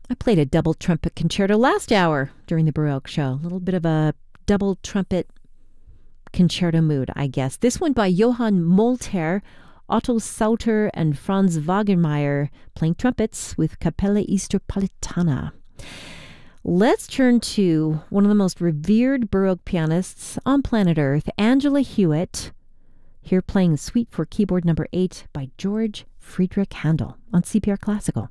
I played a double trumpet concerto last hour during the Baroque show. A little bit of a double trumpet concerto mood, I guess. This one by Johann Molter, Otto Sauter, and Franz Wagenmeyer playing trumpets with Capella Easterpolitana. Let's turn to one of the most revered Baroque pianists on planet Earth, Angela Hewitt, here playing Suite for Keyboard No. 8 by George Friedrich Handel on CPR Classical.